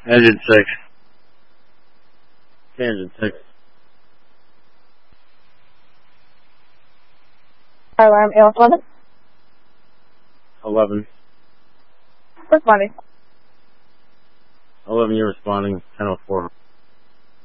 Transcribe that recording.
Engine 6. Engine 6. Alarm 11. 11. Responding. 11, you're responding. 10:04.